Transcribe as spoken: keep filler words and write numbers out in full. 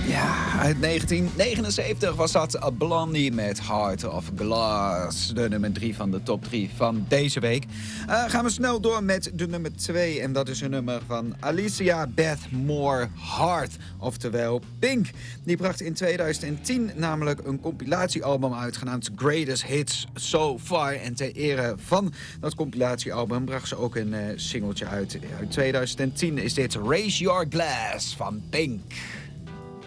Ja, uit negentien negenenzeventig was dat Blondie met Heart of Glass. De nummer drie van de top drie van deze week. Uh, gaan we snel door met de nummer twee. En dat is een nummer van Alicia Beth Moore, Heart. Oftewel Pink. Die bracht in tweeduizend tien namelijk een compilatiealbum uit genaamd Greatest Hits So Far. En ter ere van dat compilatiealbum bracht ze ook een uh, singeltje uit. Uit tweeduizend tien is dit Raise Your Glass van Pink.